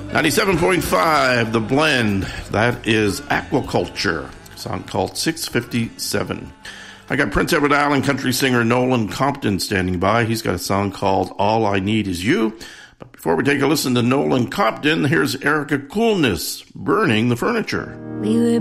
97.5, The Blend. That is Aquaculture, a song called 657. I got Prince Edward Island country singer Nolan Compton standing by. He's got a song called All I Need Is You. But before we take a listen to Nolan Compton, here's Erica Coolness, Burning the Furniture. We were